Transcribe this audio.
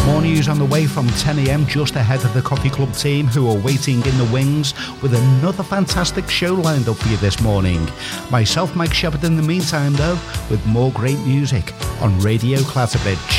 More news on the way from 10 a.m, just ahead of the Coffee Club team, who are waiting in the wings with another fantastic show lined up for you this morning. Myself, Mike Shepherd, in the meantime, though, with more great music on Radio Clatterbridge.